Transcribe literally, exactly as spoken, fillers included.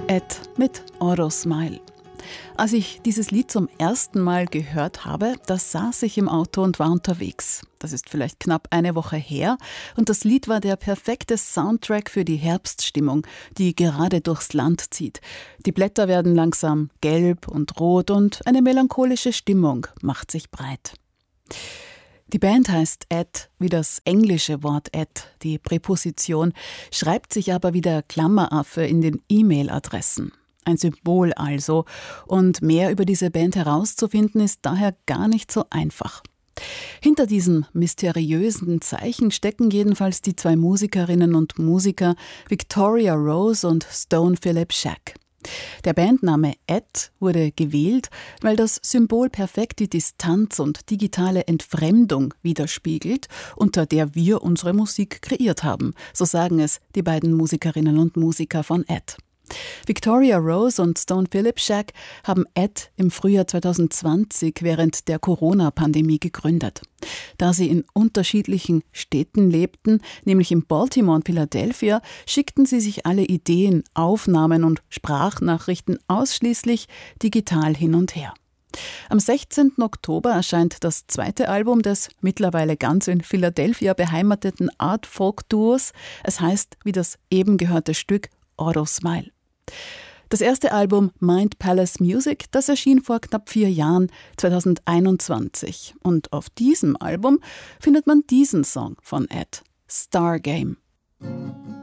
Ed mit Oro Smile. Als ich dieses Lied zum ersten Mal gehört habe, da saß ich im Auto und war unterwegs. Das ist vielleicht knapp eine Woche her und das Lied war der perfekte Soundtrack für die Herbststimmung, die gerade durchs Land zieht. Die Blätter werden langsam gelb und rot und eine melancholische Stimmung macht sich breit. Die Band heißt Ed, wie das englische Wort Ed, die Präposition, schreibt sich aber wie der Klammeraffe in den E-Mail-Adressen. Ein Symbol also. Und mehr über diese Band herauszufinden, ist daher gar nicht so einfach. Hinter diesem mysteriösen Zeichen stecken jedenfalls die zwei Musikerinnen und Musiker Victoria Rose und Stone Philip Shack. Der Bandname Ed wurde gewählt, weil das Symbol perfekt die Distanz und digitale Entfremdung widerspiegelt, unter der wir unsere Musik kreiert haben. So sagen es die beiden Musikerinnen und Musiker von Ed. Victoria Rose und Stone Philip Shack haben Ed im Frühjahr zwanzig zwanzig während der Corona-Pandemie gegründet. Da sie in unterschiedlichen Städten lebten, nämlich in Baltimore und Philadelphia, schickten sie sich alle Ideen, Aufnahmen und Sprachnachrichten ausschließlich digital hin und her. Am sechzehnten Oktober erscheint das zweite Album des mittlerweile ganz in Philadelphia beheimateten Art-Folk-Duos. Es heißt, wie das eben gehörte Stück, Oro Smile. Das erste Album Mind Palace Music, das erschien vor knapp vier Jahren, zwanzig einundzwanzig. Und auf diesem Album findet man diesen Song von Ed, Star Game.